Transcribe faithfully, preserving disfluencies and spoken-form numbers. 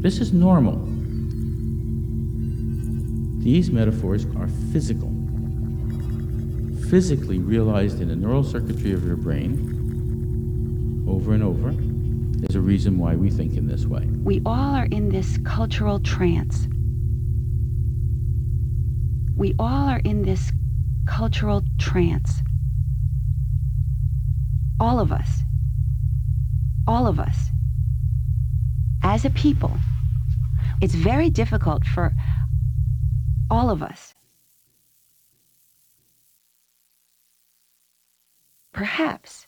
This is normal. These metaphors are physical, physically realized in the neural circuitry of your brain over and over. There's a reason why we think in this way. We all are in this cultural trance. We all are in this cultural trance. All of us. All of us. As a people, it's very difficult for all of us. Perhaps